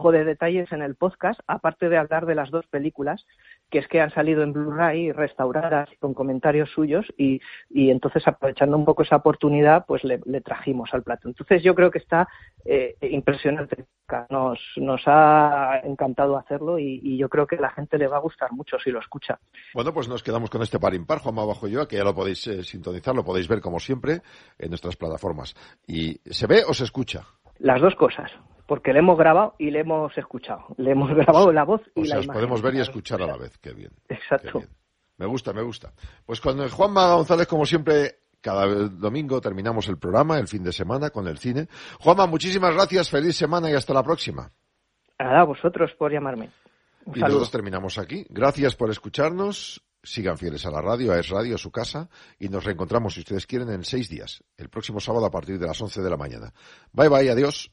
de detalles en el podcast, aparte de hablar de las 2 películas, que es que han salido en Blu-ray restauradas con comentarios suyos y entonces, aprovechando un poco esa oportunidad, pues le trajimos al plato. Entonces yo creo que está impresionante. Nos ha encantado hacerlo y yo creo que a la gente le va a gustar mucho si lo escucha. Bueno, pues nos quedamos con este par impar, Juanma Bajo y yo, que ya lo podéis sintonizar, lo podéis ver como siempre en nuestras plataformas. ¿Y se ve o se escucha? Las 2 cosas. Porque le hemos grabado y le hemos escuchado. Le hemos grabado la voz y la imagen. Podemos ver y escuchar a la vez. Qué bien. Exacto. Qué bien. Me gusta. Pues con Juanma González, como siempre, cada domingo terminamos el programa, el fin de semana, con el cine. Juanma, muchísimas gracias, feliz semana y hasta la próxima. A vosotros por llamarme. Un saludo. Nosotros terminamos aquí. Gracias por escucharnos. Sigan fieles a la radio, a Es Radio, a su casa, y nos reencontramos, si ustedes quieren, en 6 días, el próximo sábado a partir de las 11 de la mañana. Bye, bye, adiós.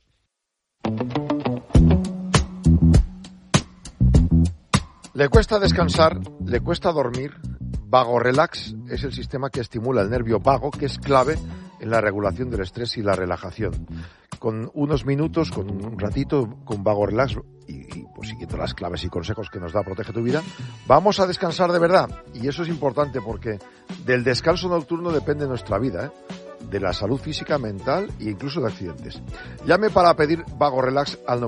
Le cuesta descansar, le cuesta dormir. Vago Relax es el sistema que estimula el nervio vago, que es clave en la regulación del estrés y la relajación. Con unos minutos, con un ratito, con Vago Relax y pues siguiendo las claves y consejos que nos da Protege tu Vida, vamos a descansar de verdad. Y eso es importante porque del descanso nocturno depende nuestra vida, de la salud física, mental e incluso de accidentes. Llame para pedir Vago Relax al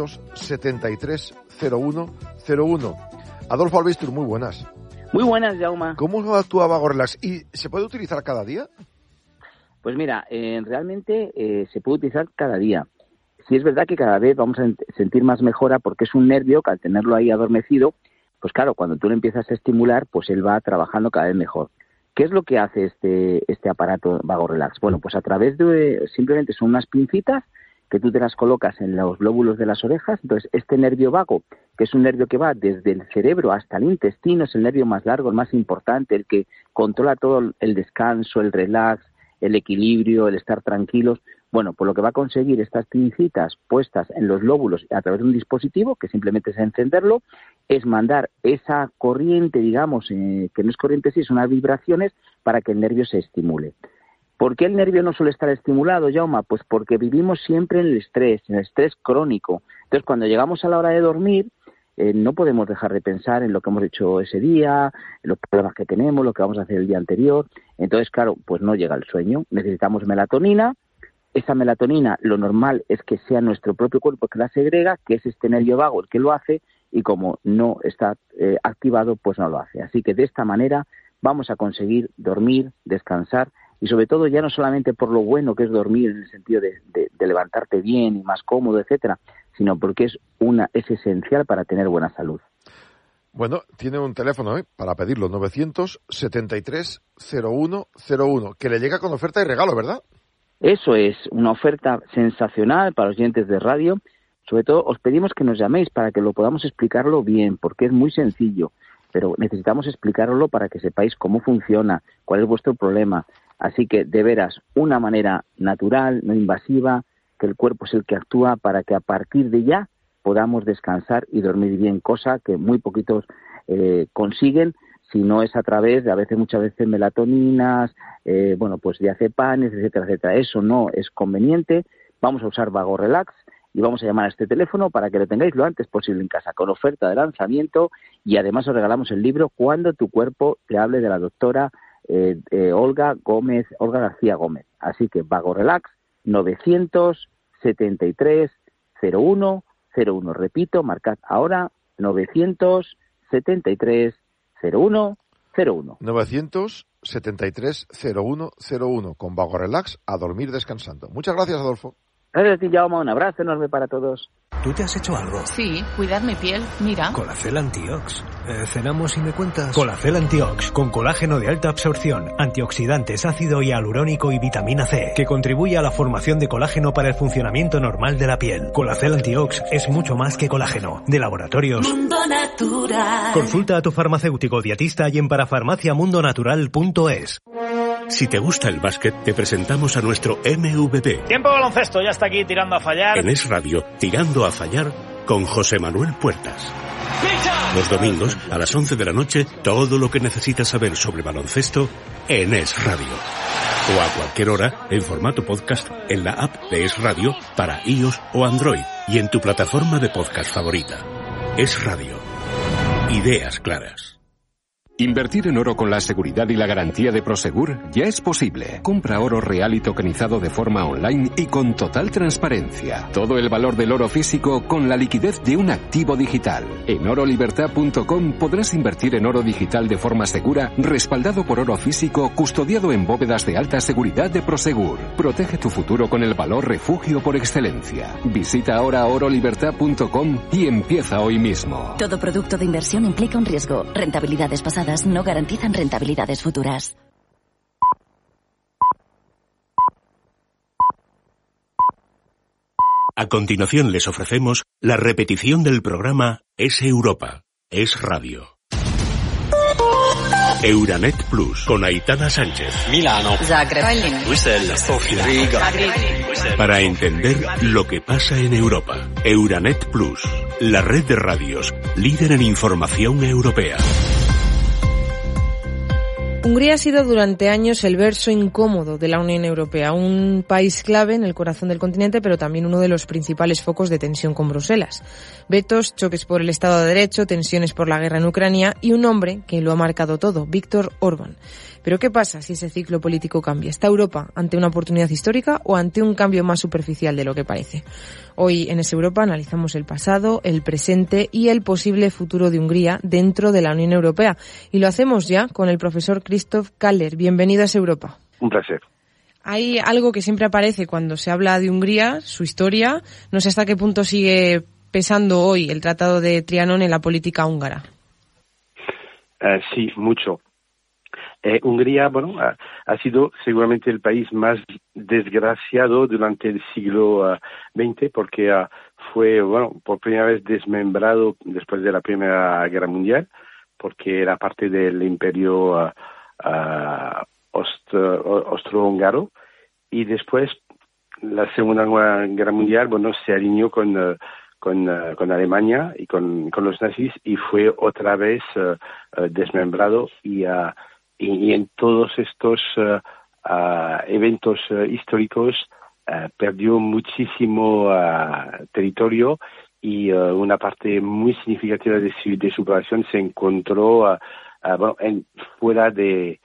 973 0101. Adolfo Albistur, muy buenas. Muy buenas, Jaume. ¿Cómo actúa Vago Relax? ¿Y se puede utilizar cada día? Pues mira, realmente se puede utilizar cada día. Sí es verdad que cada vez vamos a sentir más mejora porque es un nervio que al tenerlo ahí adormecido, pues claro, cuando tú lo empiezas a estimular, pues él va trabajando cada vez mejor. ¿Qué es lo que hace este aparato Vago Relax? Bueno, pues a través de, simplemente son unas pincitas que tú te las colocas en los lóbulos de las orejas. Entonces, este nervio vago, que es un nervio que va desde el cerebro hasta el intestino, es el nervio más largo, el más importante, el que controla todo el descanso, el relax, el equilibrio, el estar tranquilos. Bueno, pues lo que va a conseguir estas pincitas puestas en los lóbulos a través de un dispositivo, que simplemente es encenderlo, es mandar esa corriente, digamos, que no es corriente, sí, son unas vibraciones para que el nervio se estimule. ¿Por qué el nervio no suele estar estimulado, Jaume? Pues porque vivimos siempre en el estrés crónico. Entonces, cuando llegamos a la hora de dormir, no podemos dejar de pensar en lo que hemos hecho ese día, en los problemas que tenemos, lo que vamos a hacer el día anterior. Entonces, claro, pues no llega el sueño. Necesitamos melatonina. Esa melatonina, lo normal es que sea nuestro propio cuerpo que la segrega, que es este nervio vago el que lo hace, y como no está activado, pues no lo hace. Así que de esta manera vamos a conseguir dormir, descansar, y sobre todo ya no solamente por lo bueno que es dormir en el sentido de levantarte bien y más cómodo, etcétera, sino porque es esencial para tener buena salud. Bueno, tiene un teléfono para pedirlo, 973 0101, que le llega con oferta y regalo, ¿verdad? Eso es, una oferta sensacional para los oyentes de radio. Sobre todo, os pedimos que nos llaméis para que lo podamos explicarlo bien, porque es muy sencillo, pero necesitamos explicarlo para que sepáis cómo funciona, cuál es vuestro problema. Así que, de veras, una manera natural, no invasiva, que el cuerpo es el que actúa para que a partir de ya podamos descansar y dormir bien, cosa que muy poquitos consiguen, si no es a través de, a veces, muchas veces, melatoninas, pues diazepanes, etcétera, etcétera. Eso no es conveniente. Vamos a usar Vago Relax y vamos a llamar a este teléfono para que lo tengáis lo antes posible en casa, con oferta de lanzamiento, y además os regalamos el libro Cuando tu cuerpo te hable, de la doctora Olga García Gómez. Así que Vago Relax, 973 0101. Repito, marcad ahora, 973 0101. 973 0101. Con Vago Relax, a dormir descansando. Muchas gracias, Adolfo. Gracias a ti, Jaume. Un abrazo enorme para todos. ¿Tú te has hecho algo? Sí, cuidar mi piel. Mira. Colacel Antiox. ¿Cenamos y me cuentas? Colacel Antiox, con colágeno de alta absorción, antioxidantes, ácido hialurónico y vitamina C, que contribuye a la formación de colágeno para el funcionamiento normal de la piel. Colacel Antiox es mucho más que colágeno. De Laboratorios Mundo Natural. Consulta a tu farmacéutico dietista y en parafarmaciamundonatural.es. Si te gusta el básquet, te presentamos a nuestro MVP. Tiempo de baloncesto, ya está aquí tirando a fallar. En Es Radio, Tirando a Fallar, con José Manuel Puertas. Los domingos, a las 11 de la noche, todo lo que necesitas saber sobre baloncesto en Es Radio. O a cualquier hora, en formato podcast, en la app de Es Radio para iOS o Android. y en tu plataforma de podcast favorita. Es Radio. Ideas claras. Invertir en oro con la seguridad y la garantía de Prosegur ya es posible. Compra oro real y tokenizado de forma online y con total transparencia. Todo el valor del oro físico con la liquidez de un activo digital. En orolibertad.com podrás invertir en oro digital de forma segura, respaldado por oro físico, custodiado en bóvedas de alta seguridad de Prosegur. Protege tu futuro con el valor refugio por excelencia. Visita ahora orolibertad.com y empieza hoy mismo. Todo producto de inversión implica un riesgo. Rentabilidades pasadas no garantizan rentabilidades futuras. A continuación les ofrecemos la repetición del programa Es Europa, Es Radio. Euranet Plus con Aitana Sánchez. Milano. Zagreb. Bruselas. Sofía. Riga. Para entender lo que pasa en Europa. Euranet Plus, la red de radios líder en información europea. Hungría ha sido durante años el verso incómodo de la Unión Europea, un país clave en el corazón del continente, pero también uno de los principales focos de tensión con Bruselas. Vetos, choques por el Estado de Derecho, tensiones por la guerra en Ucrania y un hombre que lo ha marcado todo, Viktor Orbán. Pero ¿qué pasa si ese ciclo político cambia? ¿Está Europa ante una oportunidad histórica o ante un cambio más superficial de lo que parece? Hoy en Es Europa analizamos el pasado, el presente y el posible futuro de Hungría dentro de la Unión Europea. Y lo hacemos ya con el profesor Christoph Kaller. Bienvenido a Es Europa. Un placer. Hay algo que siempre aparece cuando se habla de Hungría, su historia. No sé hasta qué punto sigue pesando hoy el Tratado de Trianón en la política húngara. Sí, mucho. Hungría, ha sido seguramente el país más desgraciado durante el siglo XX porque fue, por primera vez desmembrado después de la Primera Guerra Mundial, porque era parte del Imperio austrohúngaro, y después la Segunda Guerra Mundial, se alineó con Alemania y con los nazis y fue otra vez desmembrado y en todos estos eventos históricos perdió muchísimo territorio y una parte muy significativa de su población se encontró fuera de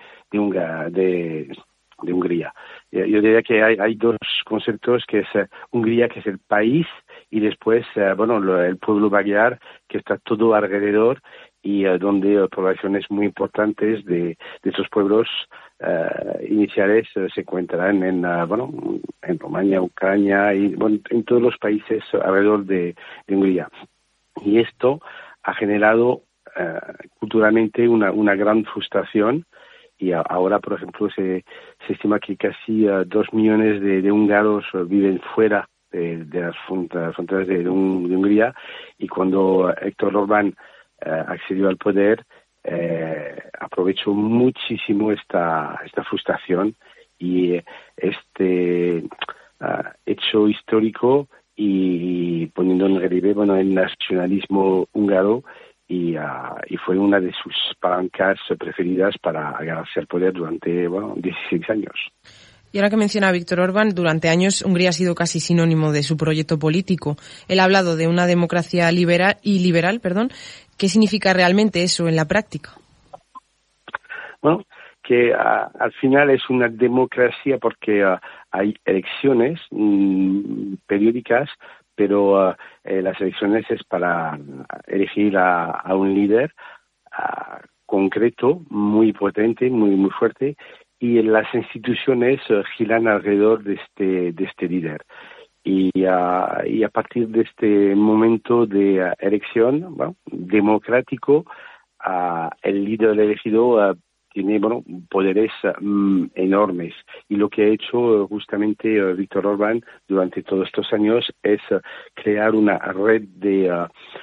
Hungría. Yo diría que hay dos conceptos, que es Hungría, que es el país, y después el pueblo magyar, que está todo alrededor y donde poblaciones muy importantes de estos pueblos iniciales se encuentran en Rumania, Ucrania y en todos los países alrededor de Hungría. Y esto ha generado culturalmente una gran frustración. Y ahora, por ejemplo, se estima que casi 2 millones de húngaros viven fuera de las fronteras de Hungría, y cuando Viktor Orbán accedió al poder, aprovechó muchísimo esta frustración y este hecho histórico, y poniendo en relieve el nacionalismo húngaro, y fue una de sus palancas preferidas para agarrarse al poder durante 16 años. Y ahora que menciona a Viktor Orbán, durante años Hungría ha sido casi sinónimo de su proyecto político. Él ha hablado de una democracia liberal. ¿Qué significa realmente eso en la práctica? Bueno, que al final es una democracia porque hay elecciones periódicas, pero las elecciones es para elegir a un líder concreto, muy potente, muy fuerte, y las instituciones giran alrededor de este líder. Y a partir de este momento de elección democrático, el líder elegido tiene poderes enormes, y lo que ha hecho justamente Viktor Orbán durante todos estos años es crear una red de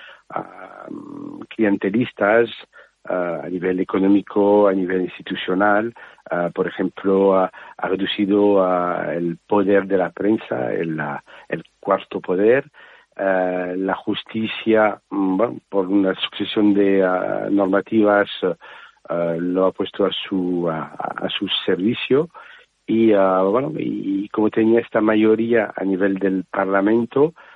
clientelistas a nivel económico, a nivel institucional. Por ejemplo, ha reducido el poder de la prensa, el cuarto poder. La justicia, por una sucesión de normativas, lo ha puesto a su servicio, y como tenía esta mayoría a nivel del Parlamento,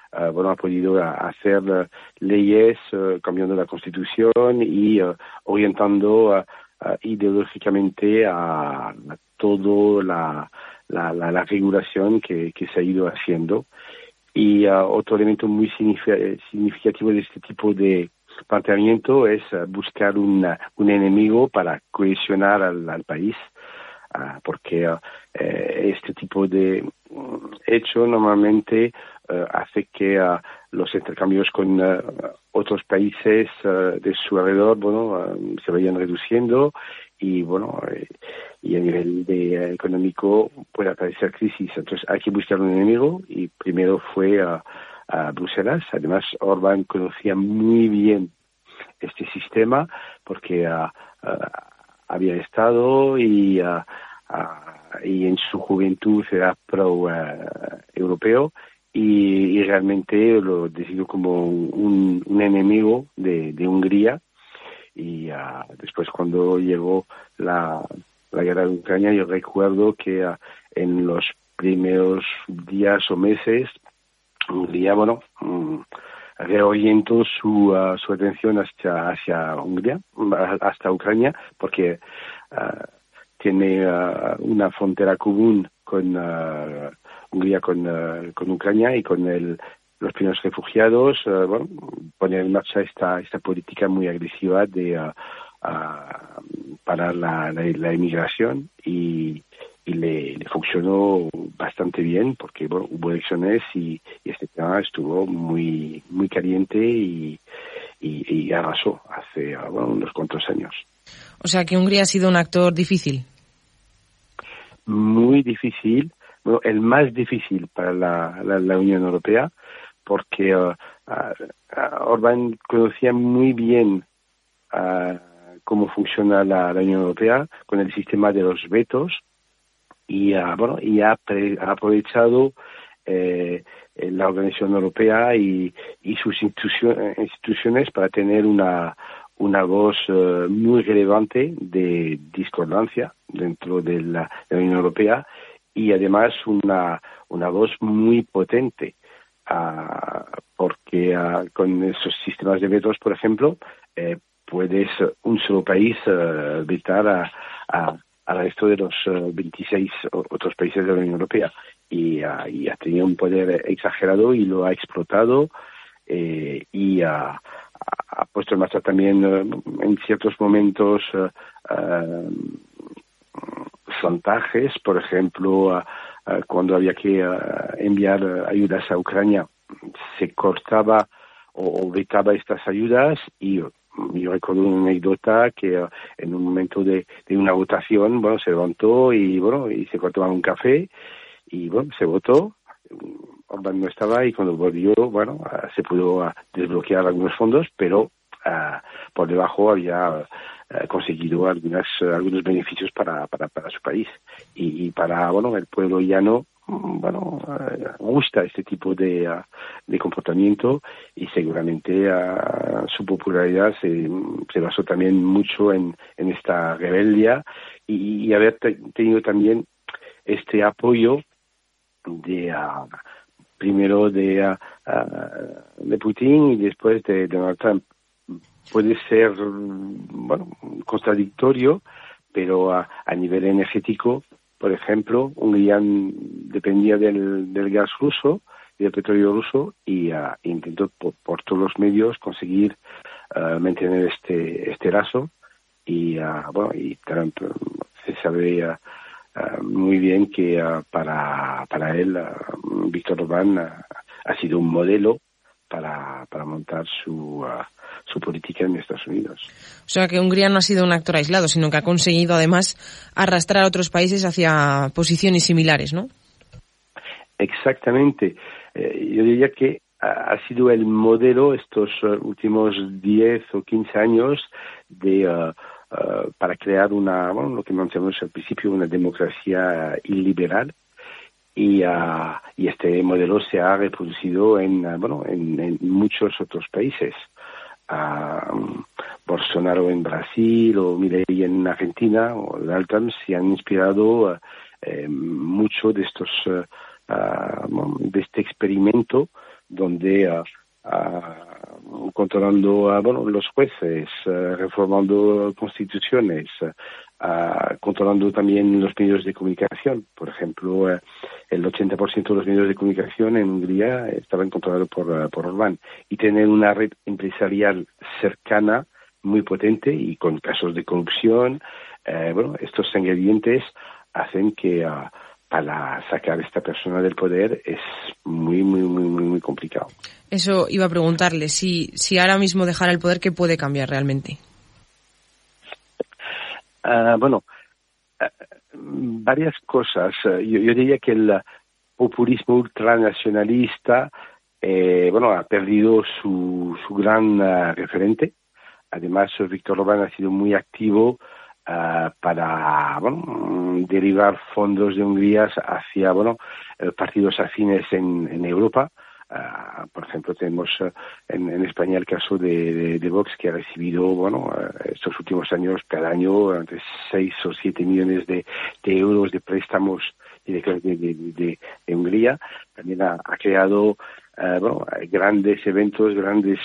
ha podido hacer leyes cambiando la Constitución y orientando ideológicamente a toda la regulación que se ha ido haciendo. Y otro elemento muy significativo de este tipo de planteamiento es buscar un enemigo para cohesionar al país, porque este tipo de hecho normalmente hace que los intercambios con otros países de su alrededor se vayan reduciendo y y a nivel económico puede aparecer crisis. Entonces hay que buscar un enemigo y primero fue a Bruselas. Además Orbán conocía muy bien este sistema porque había estado y en su juventud era pro-europeo y realmente lo decidió como un enemigo de Hungría. Y después cuando llegó la guerra de Ucrania, yo recuerdo que en los primeros días o meses Hungría reorientó su atención hacia Hungría, hasta Ucrania, porque tiene una frontera común con Hungría, con Ucrania y con los primeros refugiados, poner en marcha esta política muy agresiva de para la inmigración y le funcionó bastante bien porque hubo elecciones y este tema estuvo muy muy caliente y arrasó hace unos cuantos años. O sea que Hungría ha sido un actor difícil. Muy difícil, el más difícil para la Unión Europea, porque Orbán conocía muy bien cómo funciona la Unión Europea con el sistema de los vetos y ha aprovechado la Organización Europea y sus instituciones para tener una voz muy relevante de discordancia dentro de la Unión Europea y además una voz muy potente. Porque con esos sistemas de vetos, por ejemplo, puedes un solo país vetar al resto de los 26 otros países de la Unión Europea y ha tenido un poder exagerado y lo ha explotado y ha puesto en marcha también en ciertos momentos chantajes, por ejemplo, cuando había que enviar ayudas a Ucrania, se cortaba o vetaba estas ayudas y yo recuerdo una anécdota que en un momento de una votación, se levantó y se cortaba un café y se votó. Orbán no estaba y cuando volvió, se pudo desbloquear algunos fondos, pero por debajo había conseguido algunos beneficios para su país y para el pueblo llano gusta este tipo de comportamiento y seguramente su popularidad se basó también mucho en esta rebeldía y haber tenido también este apoyo primero de Putin y después de Donald Trump. Puede ser contradictorio, pero a nivel energético, por ejemplo, Hungría dependía del gas ruso y del petróleo ruso y intentó por todos los medios conseguir mantener este lazo y Trump se sabe muy bien que para él Víctor Orbán ha sido un modelo para montar su política en Estados Unidos. O sea que Hungría no ha sido un actor aislado, sino que ha conseguido además arrastrar a otros países hacia posiciones similares, ¿no? Exactamente. Yo diría que ha sido el modelo estos últimos 10 o 15 años para crear lo que mencionamos al principio, una democracia iliberal. Y este modelo se ha reproducido en muchos otros países. Bolsonaro en Brasil o Milei en Argentina o Donald Trump se han inspirado mucho de este experimento donde controlando los jueces, reformando constituciones, controlando también los medios de comunicación. Por ejemplo, el 80% de los medios de comunicación en Hungría estaban controlados por Orbán. Y tener una red empresarial cercana, muy potente y con casos de corrupción, estos ingredientes hacen que para sacar a esta persona del poder es muy, muy, muy, muy, muy complicado. Eso iba a preguntarle, si ahora mismo dejara el poder, ¿qué puede cambiar realmente? Varias cosas. Yo diría que el populismo ultranacionalista ha perdido su gran referente. Además, Viktor Orbán ha sido muy activo para derivar fondos de Hungría hacia partidos afines en Europa. Por ejemplo, tenemos en España el caso de Vox, que ha recibido estos últimos años cada año entre 6 o 7 millones de euros de préstamos de Hungría. También ha creado grandes eventos, grandes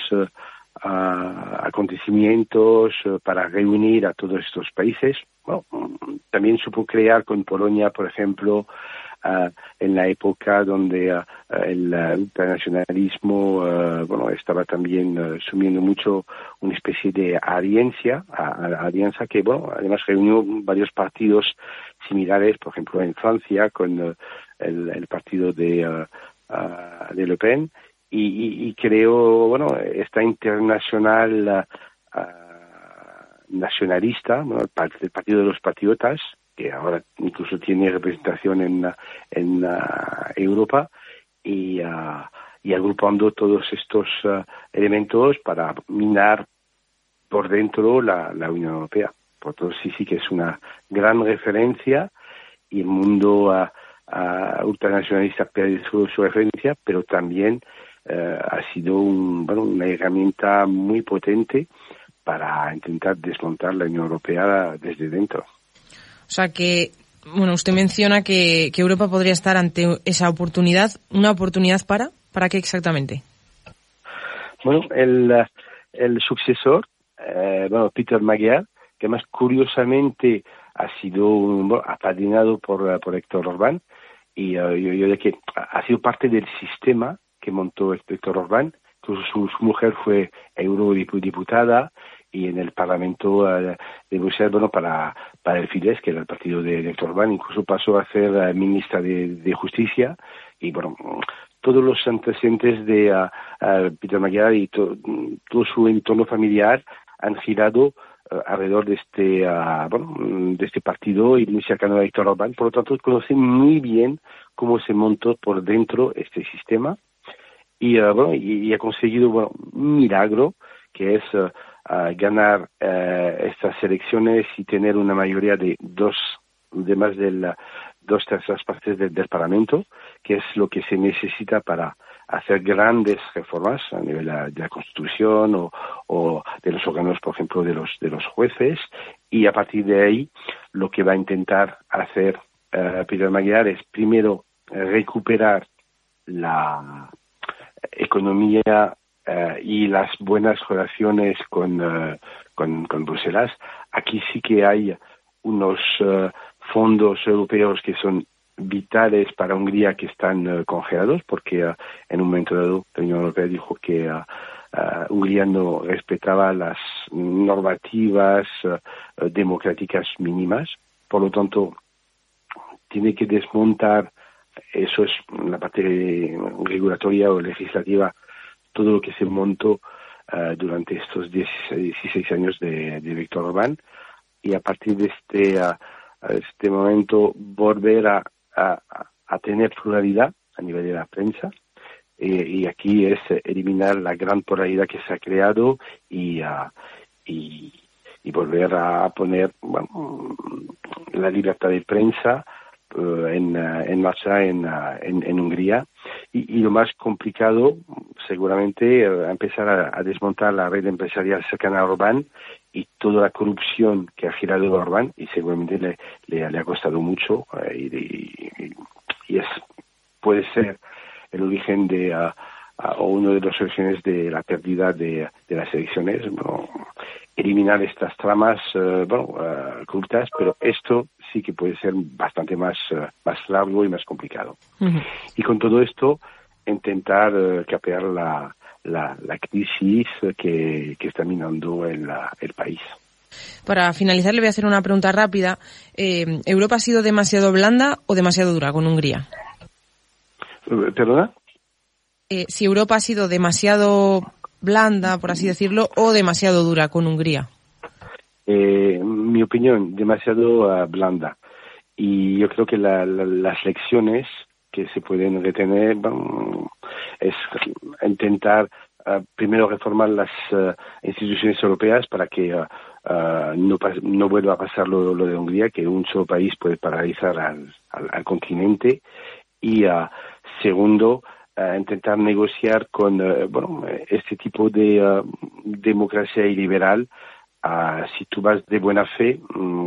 acontecimientos para reunir a todos estos países. También supo crear con Polonia, por ejemplo, en la época donde el ultranacionalismo estaba también sumiendo mucho una especie de alianza que además reunió varios partidos similares, por ejemplo en Francia con el partido de Le Pen, y creo esta internacional nacionalista, el Partido de los Patriotas, que ahora incluso tiene representación en Europa, y agrupando todos estos elementos para minar por dentro la Unión Europea. Por todo sí que es una gran referencia, y el mundo ultranacionalista pierde su referencia, pero también ha sido una herramienta muy potente para intentar desmontar la Unión Europea desde dentro. O sea que, usted menciona que Europa podría estar ante esa oportunidad. ¿Una oportunidad para qué exactamente? El sucesor, Peter Magyar, que más curiosamente ha sido apadrinado por Viktor Orbán, y yo diría que ha sido parte del sistema que montó Viktor Orbán. Incluso su mujer fue eurodiputada, y en el Parlamento de Bruselas, para el Fidesz, que era el partido de Viktor Orbán, incluso pasó a ser ministra de Justicia. Y todos los antecedentes de Peter Magyar y todo su entorno familiar han girado alrededor de este partido y muy cercano a Viktor Orbán. Por lo tanto, conoce muy bien cómo se montó por dentro este sistema, y ha conseguido un milagro, que es ganar estas elecciones y tener una mayoría de más de 2/3 partes del Parlamento, que es lo que se necesita para hacer grandes reformas a nivel de la Constitución o de los órganos, por ejemplo, de los jueces. Y a partir de ahí, lo que va a intentar hacer Peter Magyar es primero recuperar la economía y las buenas relaciones con Bruselas. Aquí sí que hay unos fondos europeos que son vitales para Hungría, que están congelados, porque en un momento dado la Unión Europea dijo que Hungría no respetaba las normativas democráticas mínimas. Por lo tanto, tiene que desmontar, eso es la parte regulatoria o legislativa, todo lo que se montó durante estos 16 años de Viktor Orbán, y a partir de este momento volver a tener pluralidad a nivel de la prensa, y aquí es eliminar la gran polaridad que se ha creado y volver a poner la libertad de prensa en marcha en Hungría. Y lo más complicado, seguramente, empezar a desmontar la red empresarial cercana a Orbán y toda la corrupción que ha girado a Orbán, y seguramente le ha costado mucho, y puede ser el origen de o una de las soluciones de la pérdida de las elecciones, bueno, eliminar estas tramas corruptas, pero esto sí que puede ser bastante más largo y más complicado. Uh-huh. Y con todo esto, intentar capear la crisis que está minando el país. Para finalizar, le voy a hacer una pregunta rápida. ¿Europa ha sido demasiado blanda o demasiado dura con Hungría? ¿Perdona? Si Europa ha sido demasiado blanda, por así decirlo, o demasiado dura con Hungría. Mi opinión, demasiado blanda. Y yo creo que las lecciones que se pueden retener es intentar primero reformar las instituciones europeas para que no vuelva a pasar lo de Hungría, que un solo país puede paralizar al continente. Y segundo, intentar negociar con este tipo de democracia iliberal. Si tú vas de buena fe,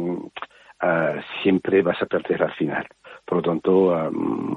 siempre vas a perder al final. Por lo tanto,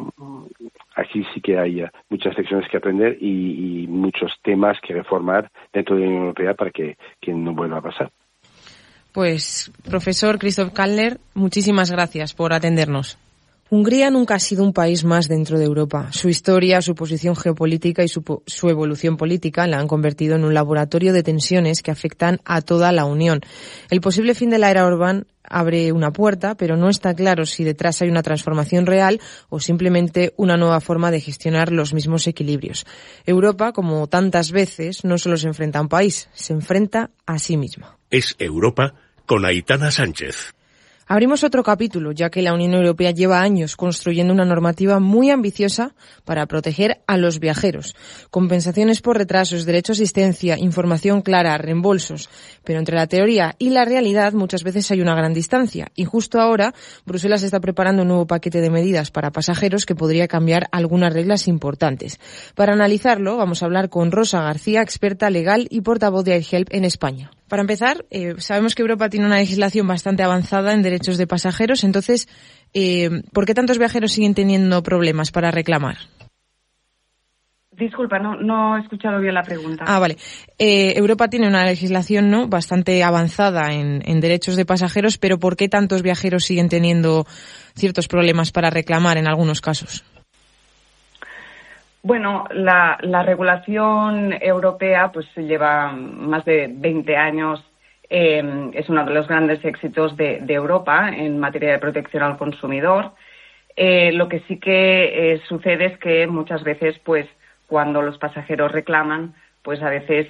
aquí sí que hay muchas lecciones que aprender y muchos temas que reformar dentro de la Unión Europea para que no vuelva a pasar. Pues, profesor Christoph Kallner, muchísimas gracias por atendernos. Hungría nunca ha sido un país más dentro de Europa. Su historia, su posición geopolítica y su evolución política la han convertido en un laboratorio de tensiones que afectan a toda la Unión. El posible fin de la era Orbán abre una puerta, pero no está claro si detrás hay una transformación real o simplemente una nueva forma de gestionar los mismos equilibrios. Europa, como tantas veces, no solo se enfrenta a un país, se enfrenta a sí misma. Es Europa con Aitana Sánchez. Abrimos otro capítulo, ya que la Unión Europea lleva años construyendo una normativa muy ambiciosa para proteger a los viajeros. Compensaciones por retrasos, derecho a asistencia, información clara, reembolsos. Pero entre la teoría y la realidad muchas veces hay una gran distancia. Y justo ahora Bruselas está preparando un nuevo paquete de medidas para pasajeros que podría cambiar algunas reglas importantes. Para analizarlo vamos a hablar con Rosa García, experta legal y portavoz de AirHelp en España. Para empezar, sabemos que Europa tiene una legislación bastante avanzada en derechos de pasajeros. Entonces, ¿por qué tantos viajeros siguen teniendo problemas para reclamar? Disculpa, no he escuchado bien la pregunta. Vale. Europa tiene una legislación bastante avanzada en derechos de pasajeros, pero ¿por qué tantos viajeros siguen teniendo ciertos problemas para reclamar en algunos casos? Bueno, la regulación europea pues lleva más de 20 años. Es uno de los grandes éxitos de Europa en materia de protección al consumidor. Lo que sí que sucede es que muchas veces, pues, cuando los pasajeros reclaman, pues a veces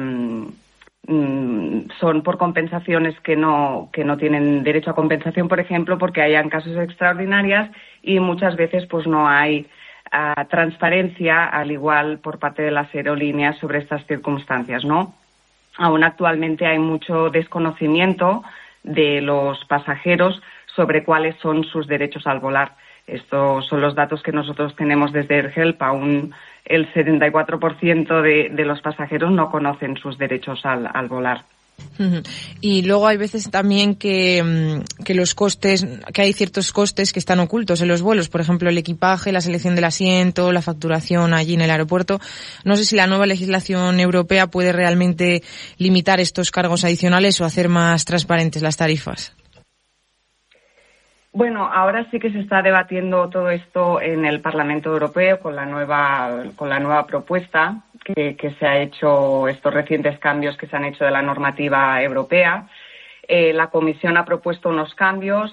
son por compensaciones que no tienen derecho a compensación, por ejemplo, porque hayan casos extraordinarios y muchas veces pues no hay transparencia, al igual por parte de las aerolíneas sobre estas circunstancias, ¿no? Aún actualmente hay mucho desconocimiento de los pasajeros sobre cuáles son sus derechos al volar. Estos son los datos que nosotros tenemos desde AirHelp. Aún el 74% de los pasajeros no conocen sus derechos al volar. Y luego hay veces también que los costes, que hay ciertos costes que están ocultos en los vuelos, por ejemplo el equipaje, la selección del asiento, la facturación allí en el aeropuerto. No sé si la nueva legislación europea puede realmente limitar estos cargos adicionales o hacer más transparentes las tarifas. Bueno, ahora sí que se está debatiendo todo esto en el Parlamento Europeo con la nueva propuesta que se ha hecho, estos recientes cambios que se han hecho de la normativa europea. La Comisión ha propuesto unos cambios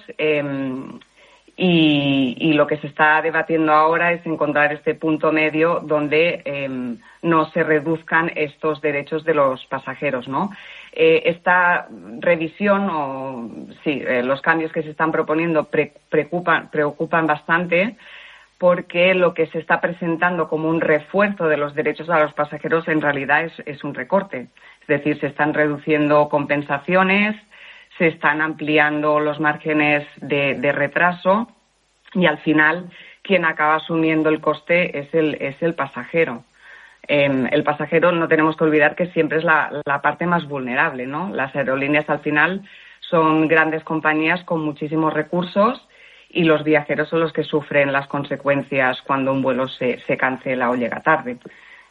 y lo que se está debatiendo ahora es encontrar este punto medio donde no se reduzcan estos derechos de los pasajeros, ¿no? Esta revisión, los cambios que se están proponiendo preocupan bastante, porque lo que se está presentando como un refuerzo de los derechos a los pasajeros en realidad es un recorte. Es decir, se están reduciendo compensaciones, se están ampliando los márgenes de retraso y al final quien acaba asumiendo el coste es el pasajero. El pasajero, no tenemos que olvidar que siempre es la parte más vulnerable, ¿no? Las aerolíneas al final son grandes compañías con muchísimos recursos y los viajeros son los que sufren las consecuencias cuando un vuelo se cancela o llega tarde.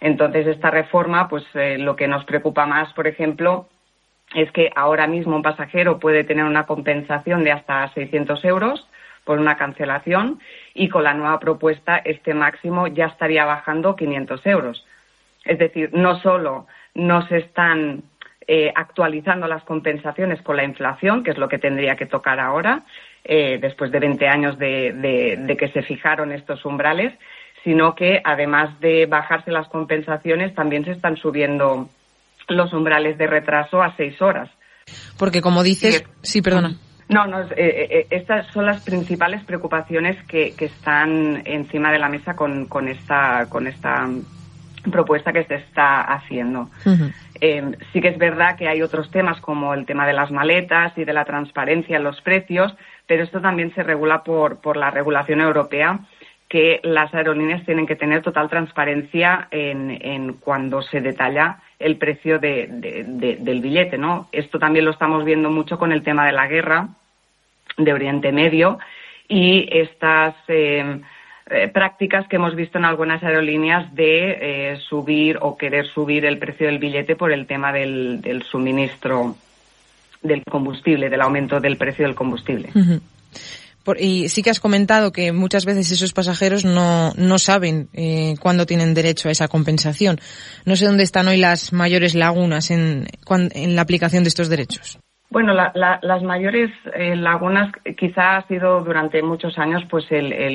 Entonces, esta reforma, pues lo que nos preocupa más, por ejemplo, es que ahora mismo un pasajero puede tener una compensación de hasta 600 euros por una cancelación, y con la nueva propuesta este máximo ya estaría bajando 500 euros. Es decir, no solo no se están actualizando las compensaciones con la inflación, que es lo que tendría que tocar ahora, después de 20 años de que se fijaron estos umbrales, sino que además de bajarse las compensaciones, también se están subiendo los umbrales de retraso a 6 horas. Porque, como dices... Sí, perdona. No, estas son las principales preocupaciones que están encima de la mesa con esta propuesta que se está haciendo. Uh-huh. Sí que es verdad que hay otros temas como el tema de las maletas y de la transparencia en los precios, pero esto también se regula por la regulación europea, que las aerolíneas tienen que tener total transparencia en cuando se detalla el precio del billete, ¿no? Esto también lo estamos viendo mucho con el tema de la guerra de Oriente Medio y estas prácticas que hemos visto en algunas aerolíneas de subir o querer subir el precio del billete por el tema del suministro del combustible, del aumento del precio del combustible. Uh-huh. Y sí que has comentado que muchas veces esos pasajeros no saben cuándo tienen derecho a esa compensación. No sé dónde están hoy las mayores lagunas en la aplicación de estos derechos. Bueno, las mayores lagunas quizá ha sido durante muchos años pues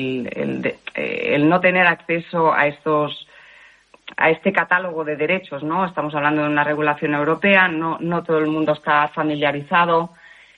el no tener acceso a este catálogo de derechos, ¿no? Estamos hablando de una regulación europea, no todo el mundo está familiarizado.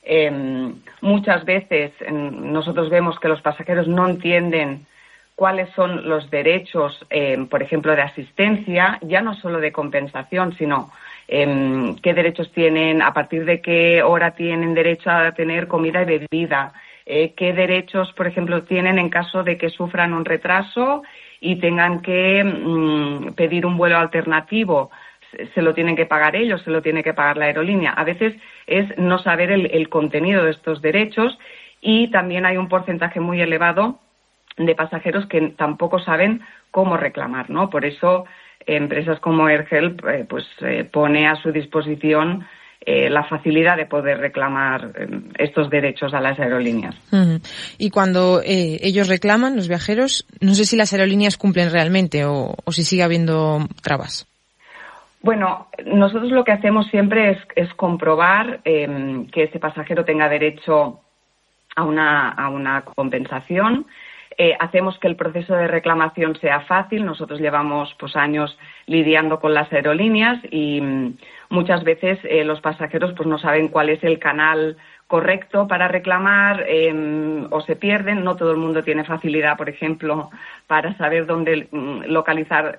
Muchas veces nosotros vemos que los pasajeros no entienden cuáles son los derechos, por ejemplo, de asistencia, ya no solo de compensación, sino qué derechos tienen, a partir de qué hora tienen derecho a tener comida y bebida, qué derechos, por ejemplo, tienen en caso de que sufran un retraso y tengan que pedir un vuelo alternativo. Se lo tienen que pagar ellos, se lo tiene que pagar la aerolínea. A veces es no saber el contenido de estos derechos, y también hay un porcentaje muy elevado de pasajeros que tampoco saben cómo reclamar, ¿no? Por eso empresas como AirHelp pone a su disposición la facilidad de poder reclamar estos derechos a las aerolíneas. Uh-huh. Y cuando ellos reclaman, los viajeros, no sé si las aerolíneas cumplen realmente o si sigue habiendo trabas. Bueno, nosotros lo que hacemos siempre es comprobar que ese pasajero tenga derecho a una compensación. Hacemos que el proceso de reclamación sea fácil. Nosotros llevamos años lidiando con las aerolíneas y muchas veces los pasajeros no saben cuál es el canal correcto para reclamar o se pierden. No todo el mundo tiene facilidad, por ejemplo, para saber dónde localizar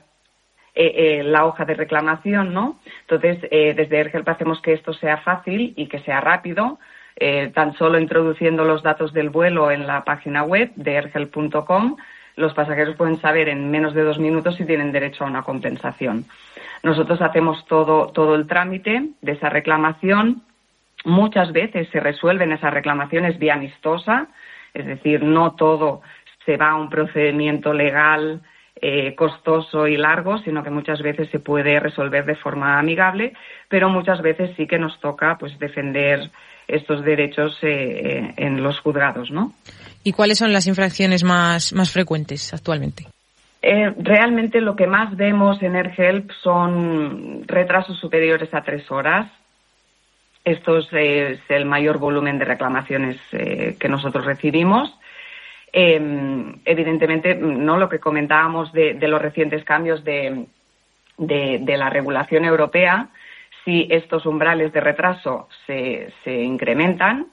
la hoja de reclamación, ¿no? Entonces, desde AirHelp hacemos que esto sea fácil y que sea rápido, tan solo introduciendo los datos del vuelo en la página web de airhelp.com, los pasajeros pueden saber en menos de 2 minutos si tienen derecho a una compensación. Nosotros hacemos todo el trámite de esa reclamación. Muchas veces se resuelven esas reclamaciones vía amistosa, es decir, no todo se va a un procedimiento legal costoso y largo, sino que muchas veces se puede resolver de forma amigable, pero muchas veces sí que nos toca defender estos derechos en los juzgados, ¿no? ¿Y cuáles son las infracciones más frecuentes actualmente? Realmente lo que más vemos en AirHelp son retrasos superiores a 3 horas. Esto es el mayor volumen de reclamaciones que nosotros recibimos. Evidentemente, no lo que comentábamos de los recientes cambios de la regulación europea, si estos umbrales de retraso se incrementan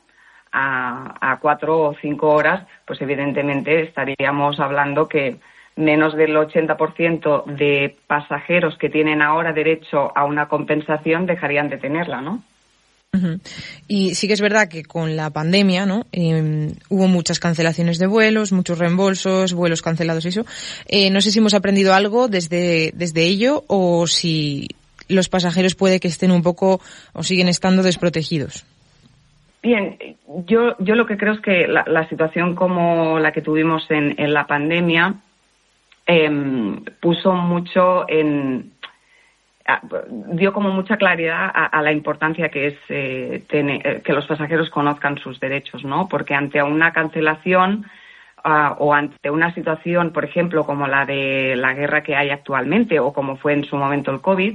a 4 o 5 horas, pues evidentemente estaríamos hablando que menos del 80% de pasajeros que tienen ahora derecho a una compensación dejarían de tenerla, ¿no? Uh-huh. Y sí que es verdad que con la pandemia, ¿no? Hubo muchas cancelaciones de vuelos, muchos reembolsos, vuelos cancelados y eso. No sé si hemos aprendido algo desde ello o si los pasajeros puede que estén un poco o siguen estando desprotegidos. Bien, yo lo que creo es que la situación como la que tuvimos en la pandemia puso mucho dio como mucha claridad a la importancia que es que los pasajeros conozcan sus derechos, ¿no? Porque ante una cancelación o ante una situación, por ejemplo, como la de la guerra que hay actualmente o como fue en su momento el COVID,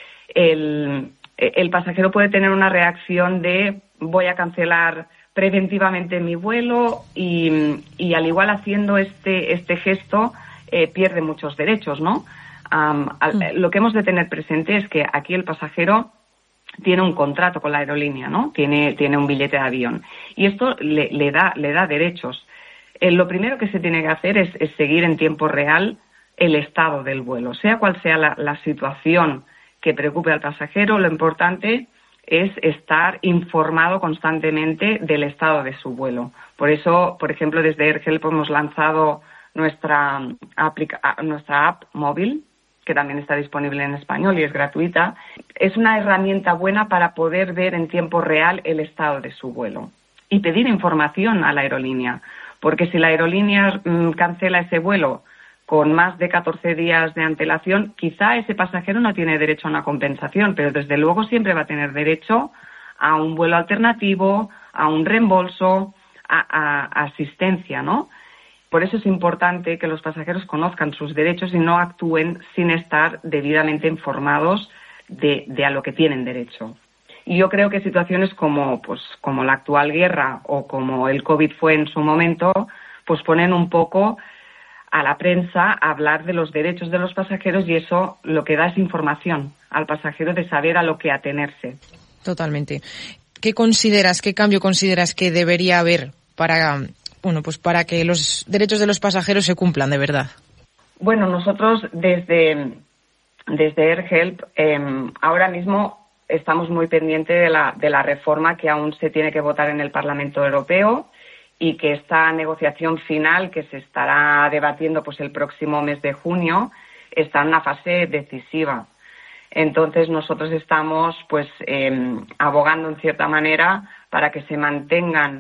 el pasajero puede tener una reacción de voy a cancelar preventivamente mi vuelo y al igual haciendo este gesto pierde muchos derechos, ¿no? Lo que hemos de tener presente es que aquí el pasajero tiene un contrato con la aerolínea, ¿no? Tiene un billete de avión y esto le da derechos. Lo primero que se tiene que hacer es seguir en tiempo real el estado del vuelo, sea cual sea la situación que preocupe al pasajero. Lo importante es estar informado constantemente del estado de su vuelo. Por eso, por ejemplo, desde AirHelp hemos lanzado nuestra app móvil, que también está disponible en español y es gratuita. Es una herramienta buena para poder ver en tiempo real el estado de su vuelo y pedir información a la aerolínea, porque si la aerolínea cancela ese vuelo con más de 14 días de antelación, quizá ese pasajero no tiene derecho a una compensación, pero desde luego siempre va a tener derecho a un vuelo alternativo, a un reembolso, a asistencia, ¿no? Por eso es importante que los pasajeros conozcan sus derechos y no actúen sin estar debidamente informados de a lo que tienen derecho. Y yo creo que situaciones como la actual guerra o como el COVID fue en su momento, pues ponen un poco a la prensa a hablar de los derechos de los pasajeros y eso lo que da es información al pasajero de saber a lo que atenerse. Totalmente. ¿Qué cambio consideras que debería haber para que los derechos de los pasajeros se cumplan de verdad? Bueno, nosotros desde AirHelp ahora mismo estamos muy pendientes de la reforma que aún se tiene que votar en el Parlamento Europeo y que esta negociación final que se estará debatiendo pues el próximo mes de junio está en una fase decisiva. Entonces nosotros estamos abogando en cierta manera para que se mantengan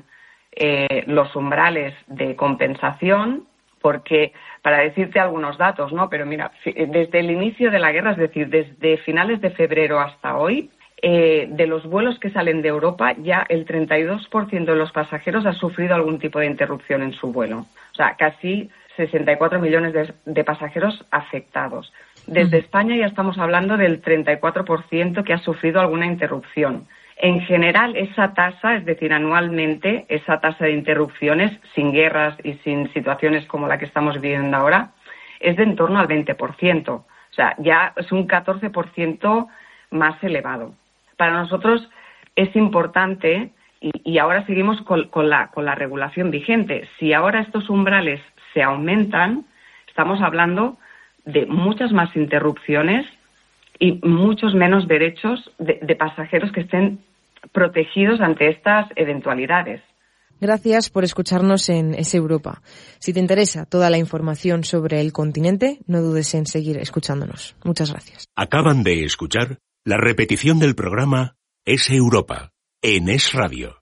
los umbrales de compensación, porque para decirte algunos datos, ¿no? Pero mira, desde el inicio de la guerra, es decir, desde finales de febrero hasta hoy, de los vuelos que salen de Europa, ya el 32% de los pasajeros ha sufrido algún tipo de interrupción en su vuelo. O sea, casi 64 millones de pasajeros afectados. Desde España ya estamos hablando del 34% que ha sufrido alguna interrupción. En general, esa tasa, es decir, anualmente, esa tasa de interrupciones, sin guerras y sin situaciones como la que estamos viviendo ahora, es de en torno al 20%. O sea, ya es un 14% más elevado. Para nosotros es importante, y ahora seguimos con la regulación vigente. Si ahora estos umbrales se aumentan, estamos hablando de muchas más interrupciones y muchos menos derechos de pasajeros que estén protegidos ante estas eventualidades. Gracias por escucharnos en Es Europa. Si te interesa toda la información sobre el continente, no dudes en seguir escuchándonos. Muchas gracias. Acaban de escuchar la repetición del programa Es Europa en Es Radio.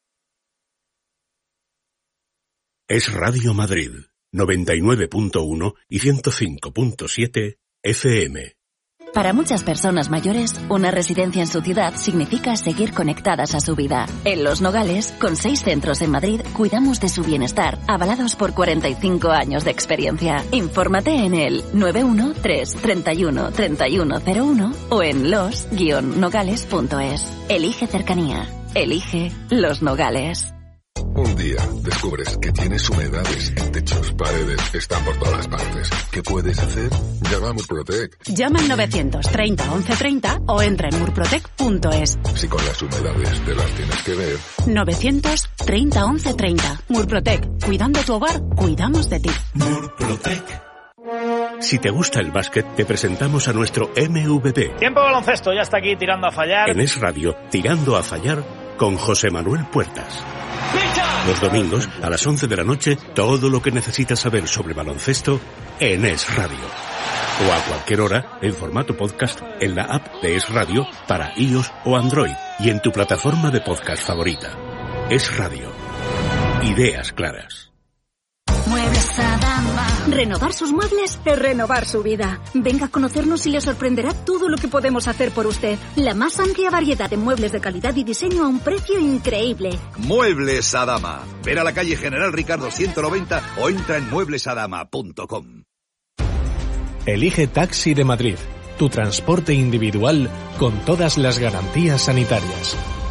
Es Radio Madrid, 99.1 y 105.7 FM. Para muchas personas mayores, una residencia en su ciudad significa seguir conectadas a su vida. En Los Nogales, con 6 centros en Madrid, cuidamos de su bienestar, avalados por 45 años de experiencia. Infórmate en el 913 31 3101 o en los-nogales.es. Elige cercanía. Elige Los Nogales. Un día descubres que tienes humedades en techos, paredes, están por todas partes. ¿Qué puedes hacer? Llama a Murprotec. Llama al 930 1130 o entra en murprotec.es. Si con las humedades te las tienes que ver. 930 1130. Murprotec. Cuidando tu hogar, cuidamos de ti. Murprotec. Si te gusta el básquet, te presentamos a nuestro MVP. Tiempo baloncesto, ya está aquí tirando a fallar. En Es Radio, Tirando a Fallar, con José Manuel Puertas. Los domingos, a las 11 de la noche, todo lo que necesitas saber sobre baloncesto en Es Radio. O a cualquier hora, en formato podcast, en la app de Es Radio para iOS o Android y en tu plataforma de podcast favorita. Es Radio. Ideas claras. Muebles Adama. Renovar sus muebles es renovar su vida. Venga a conocernos y le sorprenderá todo lo que podemos hacer por usted. La más amplia variedad de muebles de calidad y diseño a un precio increíble. Muebles Adama. Ver a la calle General Ricardo 190 o entra en mueblesadama.com. Elige Taxi de Madrid, tu transporte individual con todas las garantías sanitarias.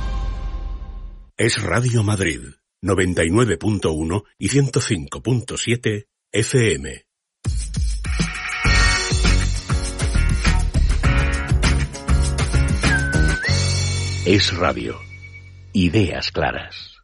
Es Radio Madrid, 99.1 y 105.7 FM. Es Radio. Ideas claras.